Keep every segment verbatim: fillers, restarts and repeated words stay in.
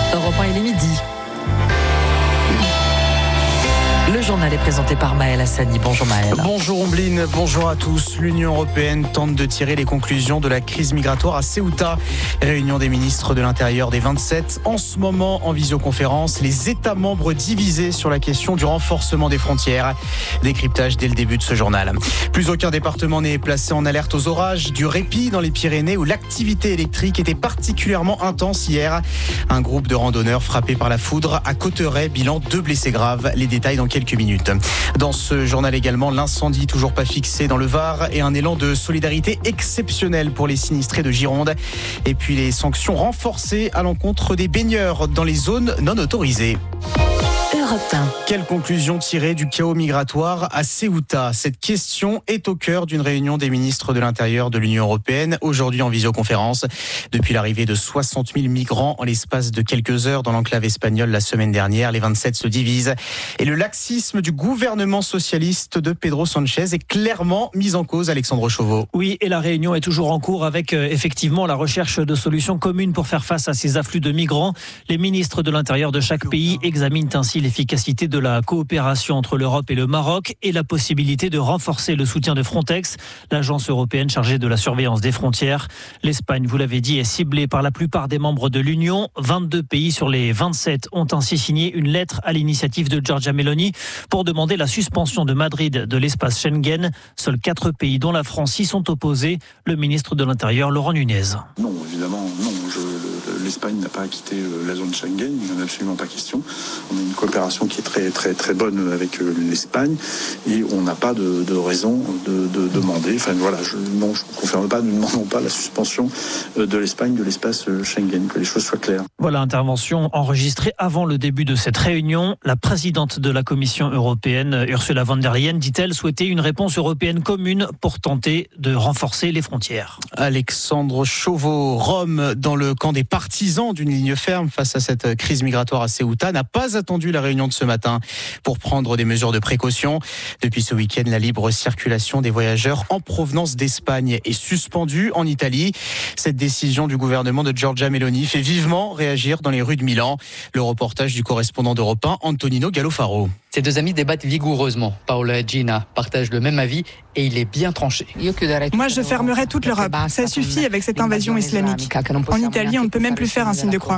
Europe un, il est midi. Le journal est présenté par Maël Hassani. Bonjour Maël. Bonjour Ombline, bonjour à tous. L'Union européenne tente de tirer les conclusions de la crise migratoire à Ceuta. Réunion des ministres de l'Intérieur des vingt-sept. En ce moment, en visioconférence, les États membres divisés sur la question du renforcement des frontières. Décryptage dès le début de ce journal. Plus aucun département n'est placé en alerte aux orages. Du répit dans les Pyrénées où l'activité électrique était particulièrement intense hier. Un groupe de randonneurs frappé par la foudre à Cauterets, bilan deux blessés graves. Les détails dans quelques minutes. Dans ce journal également, l'incendie toujours pas fixé dans le Var et un élan de solidarité exceptionnel pour les sinistrés de Gironde. Et puis les sanctions renforcées à l'encontre des baigneurs dans les zones non autorisées. Europe un. Quelle conclusion tirer du chaos migratoire à Ceuta? Cette question est au cœur d'une réunion des ministres de l'Intérieur de l'Union européenne, aujourd'hui en visioconférence. Depuis l'arrivée de soixante mille migrants en l'espace de quelques heures dans l'enclave espagnole la semaine dernière, les vingt-sept se divisent. Et le laxisme du gouvernement socialiste de Pedro Sánchez est clairement mis en cause, Alexandre Chauveau. Oui, et la réunion est toujours en cours avec euh, effectivement la recherche de solutions communes pour faire face à ces afflux de migrants. Les ministres de l'Intérieur de chaque pays examinent ainsi l'efficacité de la coopération entre l'Europe et le Maroc et la possibilité de renforcer le soutien de Frontex, l'agence européenne chargée de la surveillance des frontières. L'Espagne, vous l'avez dit, est ciblée par la plupart des membres de l'Union. vingt-deux pays sur les vingt-sept ont ainsi signé une lettre à l'initiative de Giorgia Meloni pour demander la suspension de Madrid de l'espace Schengen. Seuls quatre pays, dont la France, y sont opposés. Le ministre de l'Intérieur, Laurent Nunez. Non, évidemment, non. Je... L'Espagne n'a pas quitté la zone Schengen, il n'y en a absolument pas question. On a une coopération qui est très très très bonne avec l'Espagne et on n'a pas de, de raison de, de demander. Enfin voilà, je, non, je ne confirme pas, nous ne demandons pas la suspension de l'Espagne de l'espace Schengen, que les choses soient claires. Voilà, intervention enregistrée avant le début de cette réunion. La présidente de la Commission européenne, Ursula von der Leyen, dit-elle souhaiter une réponse européenne commune pour tenter de renforcer les frontières. Alexandre Chauveau, Rome, dans le camp des partisans d'une ligne ferme face à cette crise migratoire à Ceuta, n'a pas attendu la réunion de ce matin pour prendre des mesures de précaution. Depuis ce week-end, la libre circulation des voyageurs en provenance d'Espagne est suspendue en Italie. Cette décision du gouvernement de Giorgia Meloni fait vivement réagir dans les rues de Milan. Le reportage du correspondant d'Europe un, Antonino Gallofaro. Ces deux amis débattent vigoureusement. Paola et Gina partagent le même avis et il est bien tranché. Moi, je fermerai toute l'Europe. Ça suffit avec cette invasion islamique. En Italie, on ne peut même plus faire un signe de croix.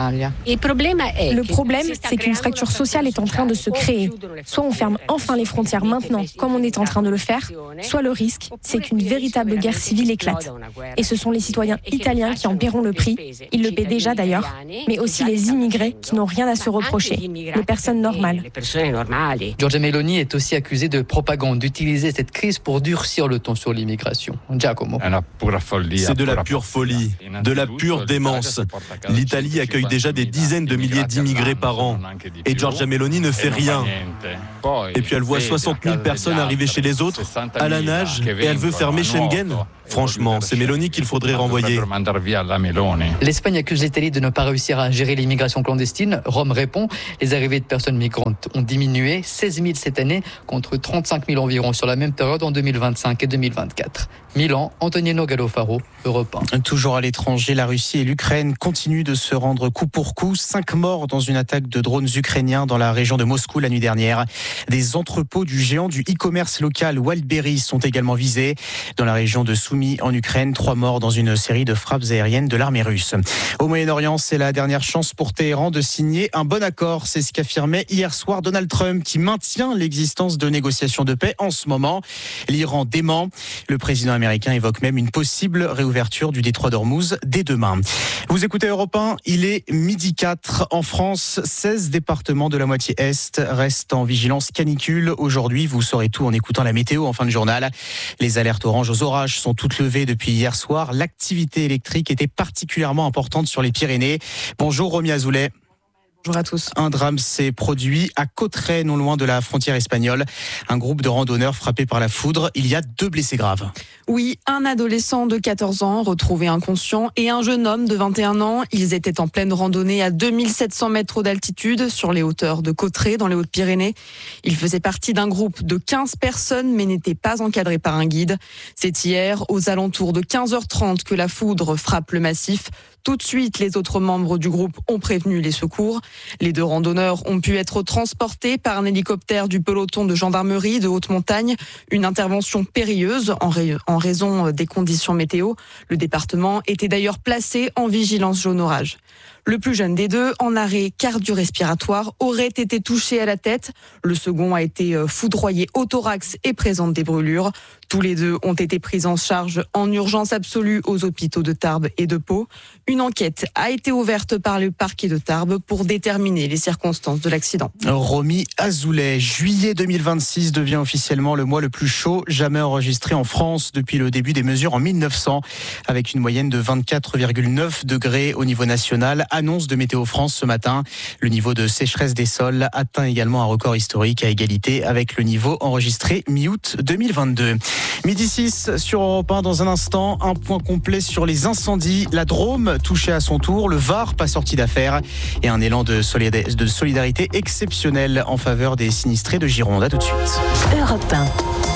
Le problème, c'est qu'une fracture sociale est en train de se créer. Soit on ferme enfin les frontières maintenant, comme on est en train de le faire, soit le risque, c'est qu'une véritable guerre civile éclate. Et ce sont les citoyens italiens qui en paieront le prix. Ils le paient déjà d'ailleurs, mais aussi les immigrés qui n'ont rien à se reprocher. Les personnes normales. Giorgia Meloni est aussi accusée de propagande, d'utiliser cette crise pour durcir le ton sur l'immigration. Giacomo. C'est de la pure folie, de la pure démence. L'Italie accueille déjà des dizaines de milliers d'immigrés par an. Et Giorgia Meloni ne fait rien. Et puis elle voit soixante mille personnes arriver chez les autres, à la nage, et elle veut fermer Schengen. Franchement, c'est Meloni qu'il faudrait renvoyer. L'Espagne accuse l'Italie de ne pas réussir à gérer l'immigration clandestine. Rome répond, les arrivées de personnes migrantes ont diminué, seize mille cette année, contre trente-cinq mille environ sur la même période en deux mille vingt-cinq et deux mille vingt-quatre. Milan, Antonino Gallofaro, Europe un. Toujours à l'étranger, la Russie et l'Ukraine continuent de se rendre coup pour coup. Cinq morts dans une attaque de drones ukrainiens dans la région de Moscou la nuit dernière. Des entrepôts du géant du e-commerce local Wildberries sont également visés. Dans la région de Soumy en Ukraine, trois morts dans une série de frappes aériennes de l'armée russe. Au Moyen-Orient, c'est la dernière chance pour Téhéran de signer un bon accord. C'est ce qu'affirmait hier soir Donald Trump, qui maintient l'existence de négociations de paix en ce moment. L'Iran dément. Le président américain évoque même une possible réouverture du détroit d'Ormuz dès demain. Vous écoutez Europe un, il est midi quatre. En France, seize départements de la moitié Est restent en vigilance canicule. Aujourd'hui, vous saurez tout en écoutant la météo en fin de journal. Les alertes oranges aux orages sont toutes levées depuis hier soir. L'activité électrique était particulièrement importante sur les Pyrénées. Bonjour Romy Azoulay. Bonjour à tous. Un drame s'est produit à Cauterets, non loin de la frontière espagnole. Un groupe de randonneurs frappé par la foudre. Il y a deux blessés graves. Oui, un adolescent de quatorze ans retrouvé inconscient et un jeune homme de vingt et un ans. Ils étaient en pleine randonnée à deux mille sept cents mètres d'altitude sur les hauteurs de Cauterets dans les Hautes-Pyrénées. Ils faisaient partie d'un groupe de quinze personnes mais n'étaient pas encadrés par un guide. C'est hier, aux alentours de quinze heures trente, que la foudre frappe le massif. Tout de suite, les autres membres du groupe ont prévenu les secours. Les deux randonneurs ont pu être transportés par un hélicoptère du peloton de gendarmerie de haute montagne. Une intervention périlleuse en, ra- en raison des conditions météo. Le département était d'ailleurs placé en vigilance jaune orage. Le plus jeune des deux, en arrêt cardio-respiratoire, aurait été touché à la tête. Le second a été foudroyé au thorax et présente des brûlures. Tous les deux ont été pris en charge en urgence absolue aux hôpitaux de Tarbes et de Pau. Une enquête a été ouverte par le parquet de Tarbes pour déterminer les circonstances de l'accident. Romy Azoulay, juillet deux mille vingt-six devient officiellement le mois le plus chaud jamais enregistré en France depuis le début des mesures en mille neuf cents, avec une moyenne de vingt-quatre virgule neuf degrés au niveau national. Annonce de Météo France ce matin. Le niveau de sécheresse des sols atteint également un record historique à égalité avec le niveau enregistré mi-août deux mille vingt-deux. Midi six sur Europe un, dans un instant, un point complet sur les incendies. La Drôme touchée à son tour, le Var pas sorti d'affaire et un élan de solidarité exceptionnel en faveur des sinistrés de Gironde. À tout de suite. Europe un.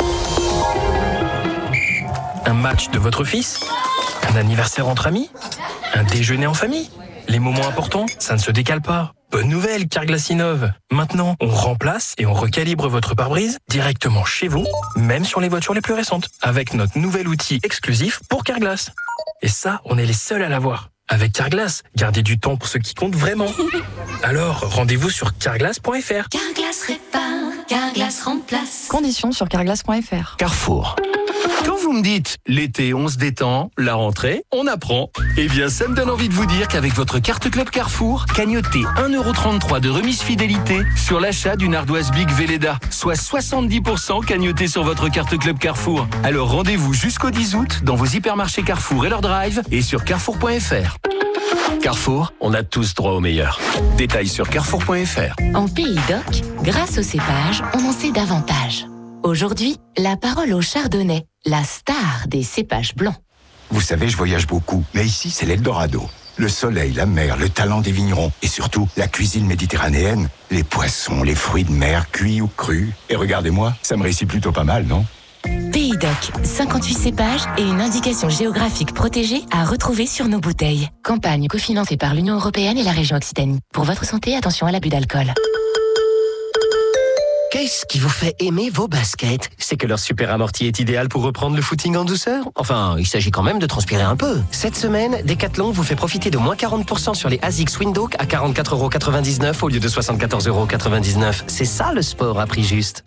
Un match de votre fils? Un anniversaire entre amis? Un déjeuner en famille? Les moments importants, ça ne se décale pas. Bonne nouvelle, Carglass innove. Maintenant, on remplace et on recalibre votre pare-brise directement chez vous, même sur les voitures les plus récentes, avec notre nouvel outil exclusif pour Carglass. Et ça, on est les seuls à l'avoir. Avec Carglass, gardez du temps pour ce qui compte vraiment. Alors, rendez-vous sur carglass point f r. Carglass répare, Carglass remplace. Conditions sur carglass point f r. Carrefour. Quand vous me dites l'été on se détend, la rentrée on apprend, eh bien ça me donne envie de vous dire qu'avec votre carte Club Carrefour, cagnotez un euro trente-trois de remise fidélité sur l'achat d'une ardoise Big Velleda, soit soixante-dix pour cent cagnoté sur votre carte Club Carrefour. Alors rendez-vous jusqu'au dix août dans vos hypermarchés Carrefour et leur drive et sur carrefour point f r. Carrefour, on a tous droit au meilleur. Détails sur carrefour point f r. En Pays d'Oc, grâce au cépage, on en sait davantage. Aujourd'hui, la parole au chardonnay, la star des cépages blancs. Vous savez, je voyage beaucoup, mais ici, c'est l'Eldorado. Le soleil, la mer, le talent des vignerons et surtout, la cuisine méditerranéenne, les poissons, les fruits de mer, cuits ou crus. Et regardez-moi, ça me réussit plutôt pas mal, non ? Pays d'Oc, cinquante-huit cépages et une indication géographique protégée à retrouver sur nos bouteilles. Campagne cofinancée par l'Union européenne et la région Occitanie. Pour votre santé, attention à l'abus d'alcool. Qu'est-ce qui vous fait aimer vos baskets? C'est que leur super amorti est idéal pour reprendre le footing en douceur? Enfin, il s'agit quand même de transpirer un peu. Cette semaine, Decathlon vous fait profiter de moins quarante pour cent sur les ASICS Windhoek à quarante-quatre euros quatre-vingt-dix-neuf au lieu de soixante-quatorze euros quatre-vingt-dix-neuf. C'est ça le sport à prix juste.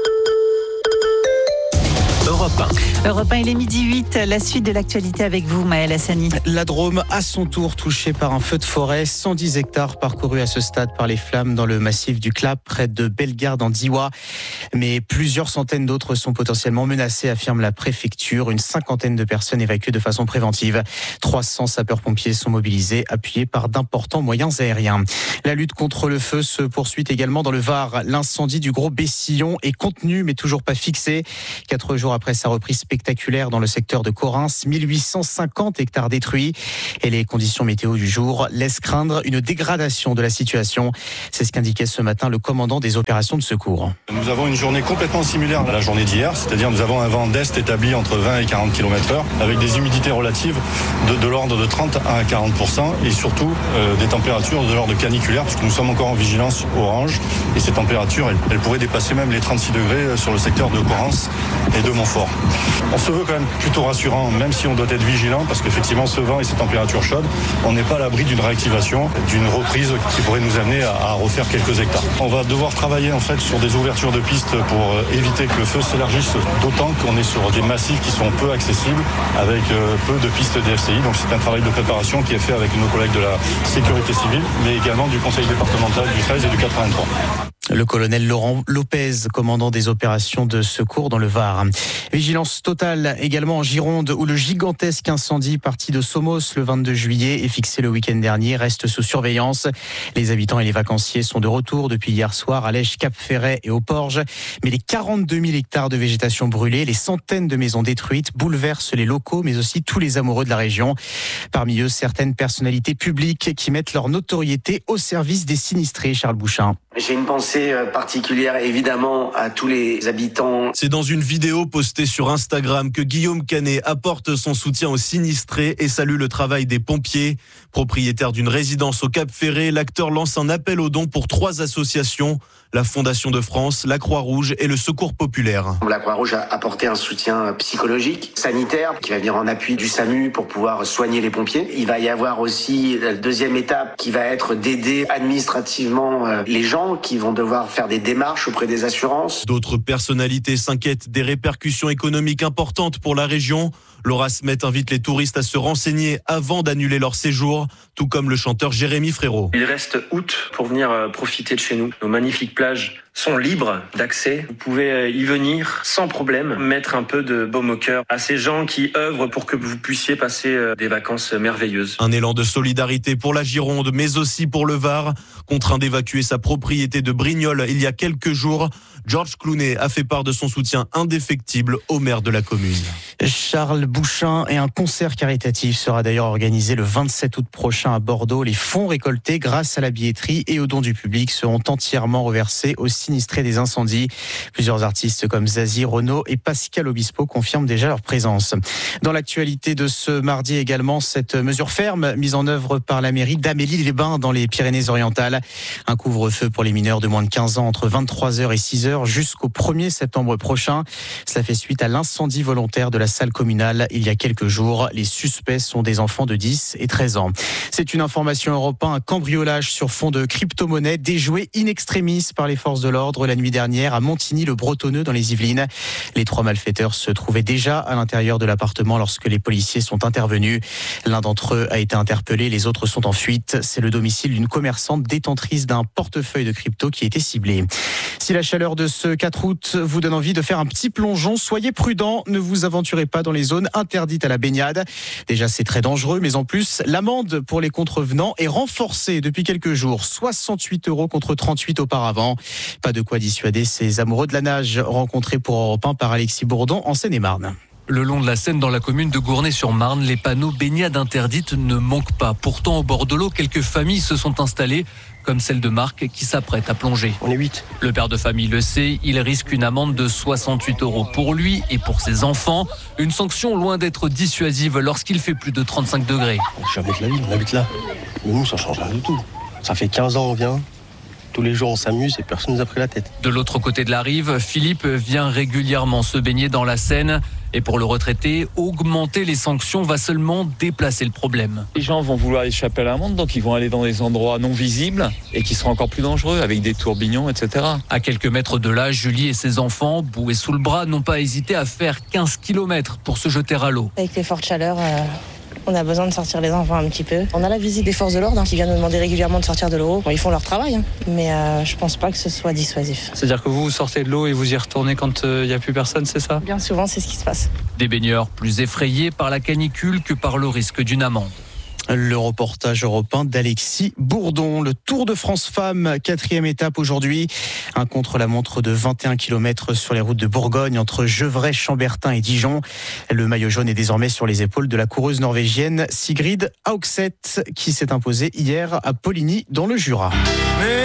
Europe un. Europe un, il est midi huit. La suite de l'actualité avec vous, Maël Hassani. La Drôme, à son tour, touchée par un feu de forêt. cent dix hectares parcourus à ce stade par les flammes dans le massif du Clap, près de Bellegarde en Diois. Mais plusieurs centaines d'autres sont potentiellement menacés, affirme la préfecture. Une cinquantaine de personnes évacuées de façon préventive. trois cents sapeurs-pompiers sont mobilisés, appuyés par d'importants moyens aériens. La lutte contre le feu se poursuit également dans le Var. L'incendie du Gros Bessillon est contenu, mais toujours pas fixé. Quatre jours après sa reprise spectaculaire dans le secteur de Corrins, mille huit cent cinquante hectares détruits. Et les conditions météo du jour laissent craindre une dégradation de la situation. C'est ce qu'indiquait ce matin le commandant des opérations de secours. Nous avons une journée complètement similaire à la journée d'hier, c'est-à-dire nous avons un vent d'est établi entre vingt et quarante kilomètres heure, avec des humidités relatives de, de l'ordre de trente à quarante pour cent et surtout euh, des températures de l'ordre caniculaire, puisque nous sommes encore en vigilance orange. Et ces températures, elles, elles pourraient dépasser même les trente-six degrés sur le secteur de Corrins et de Montfort. On se veut quand même plutôt rassurant, même si on doit être vigilant, parce qu'effectivement ce vent et ces températures chaudes, on n'est pas à l'abri d'une réactivation, d'une reprise qui pourrait nous amener à, à refaire quelques hectares. On va devoir travailler en fait sur des ouvertures de pistes pour éviter que le feu s'élargisse, d'autant qu'on est sur des massifs qui sont peu accessibles, avec peu de pistes D F C I. Donc c'est un travail de préparation qui est fait avec nos collègues de la sécurité civile, mais également du conseil départemental du treize et du quatre-vingt-trois. Le colonel Laurent Lopez, commandant des opérations de secours dans le Var. Vigilance totale également en Gironde, où le gigantesque incendie parti de Somos le vingt-deux juillet et fixé le week-end dernier reste sous surveillance. Les habitants et les vacanciers sont de retour depuis hier soir à Lèche, Cap-Ferret et aux Porges. Mais les quarante-deux mille hectares de végétation brûlée, les centaines de maisons détruites bouleversent les locaux, mais aussi tous les amoureux de la région. Parmi eux, certaines personnalités publiques qui mettent leur notoriété au service des sinistrés. Charles Bouchin. J'ai une pensée particulière évidemment à tous les habitants. C'est dans une vidéo postée sur Instagram que Guillaume Canet apporte son soutien aux sinistrés et salue le travail des pompiers. Propriétaire d'une résidence au Cap Ferré, l'acteur lance un appel aux dons pour trois associations, la Fondation de France, la Croix-Rouge et le Secours Populaire. La Croix-Rouge a apporté un soutien psychologique, sanitaire, qui va venir en appui du SAMU pour pouvoir soigner les pompiers. Il va y avoir aussi la deuxième étape qui va être d'aider administrativement les gens qui vont devoir faire des démarches auprès des assurances. D'autres personnalités s'inquiètent des répercussions économiques importantes pour la région. Laura Smet invite les touristes à se renseigner avant d'annuler leur séjour, tout comme le chanteur Jérémy Frérot. Il reste août pour venir profiter de chez nous. Nos magnifiques plages sont libres d'accès. Vous pouvez y venir sans problème, mettre un peu de baume au cœur à ces gens qui œuvrent pour que vous puissiez passer des vacances merveilleuses. Un élan de solidarité pour la Gironde, mais aussi pour le Var. Contraint d'évacuer sa propriété de Brignoles il y a quelques jours, Georges Clooney a fait part de son soutien indéfectible au maire de la commune. Charles Bouchin et un concert caritatif sera d'ailleurs organisé le vingt-sept août prochain à Bordeaux. Les fonds récoltés grâce à la billetterie et aux dons du public seront entièrement reversés aux sinistrés des incendies. Plusieurs artistes comme Zazie, Renaud et Pascal Obispo confirment déjà leur présence. Dans l'actualité de ce mardi également, cette mesure ferme mise en œuvre par la mairie d'Amélie-les-Bains dans les Pyrénées-Orientales. Un couvre-feu pour les mineurs de moins de quinze ans entre vingt-trois heures et six heures jusqu'au premier septembre prochain. Cela fait suite à l'incendie volontaire de la salle communale il y a quelques jours. Les suspects sont des enfants de dix et treize ans. C'est une information Europe un, un cambriolage sur fond de crypto-monnaie déjoué in extremis par les forces de l'ordre la nuit dernière à Montigny-le-Bretonneux dans les Yvelines. Les trois malfaiteurs se trouvaient déjà à l'intérieur de l'appartement lorsque les policiers sont intervenus. L'un d'entre eux a été interpellé, les autres sont en fuite. C'est le domicile d'une commerçante détentrice d'un portefeuille de crypto qui a été ciblé. Si la chaleur de ce quatre août vous donne envie de faire un petit plongeon, soyez prudents, ne vous aventurez pas dans les zones interdites à la baignade. Déjà, c'est très dangereux, mais en plus, l'amende pour les contrevenants est renforcée depuis quelques jours. soixante-huit euros contre trente-huit auparavant. Pas de quoi dissuader ces amoureux de la nage rencontrés pour Europe un par Alexis Bourdon en Seine-et-Marne. Le long de la Seine, dans la commune de Gournay-sur-Marne, les panneaux baignade interdites ne manquent pas. Pourtant, au bord de l'eau, quelques familles se sont installées, comme celle de Marc qui s'apprête à plonger. On est huit. Le père de famille le sait, il risque une amende de soixante-huit euros pour lui et pour ses enfants. Une sanction loin d'être dissuasive lorsqu'il fait plus de trente-cinq degrés. Je suis avec la ville, on habite là. Mais nous, ça change rien du tout. Ça fait quinze ans on vient. Tous les jours, on s'amuse et personne ne nous a pris la tête. De l'autre côté de la rive, Philippe vient régulièrement se baigner dans la Seine. Et pour le retraité, augmenter les sanctions va seulement déplacer le problème. Les gens vont vouloir échapper à l'amende, donc ils vont aller dans des endroits non visibles et qui seront encore plus dangereux, avec des tourbillons, et cetera. À quelques mètres de là, Julie et ses enfants, boués sous le bras, n'ont pas hésité à faire quinze kilomètres pour se jeter à l'eau. Avec les fortes chaleurs, euh, on a besoin de sortir les enfants un petit peu. On a la visite des forces de l'ordre hein, qui viennent nous demander régulièrement de sortir de l'eau. Bon, ils font leur travail, hein, mais euh, je pense pas que ce soit dissuasif. C'est-à-dire que vous, vous sortez de l'eau et vous y retournez quand il euh, n'y a plus personne, c'est ça? Bien souvent, c'est ce qui se passe. Des baigneurs plus effrayés par la canicule que par le risque d'une amende. Le reportage européen d'Alexis Bourdon. Le Tour de France Femmes, quatrième étape aujourd'hui. Un contre-la-montre de vingt et un kilomètres sur les routes de Bourgogne entre Gevrey, Chambertin et Dijon. Le maillot jaune est désormais sur les épaules de la coureuse norvégienne Sigrid Haugseth qui s'est imposée hier à Poligny dans le Jura.